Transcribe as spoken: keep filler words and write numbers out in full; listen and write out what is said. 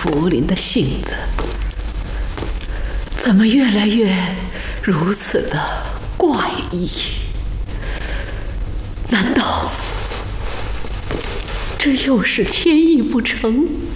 福林的性子，怎么越来越如此的怪异？难道这又是天意不成？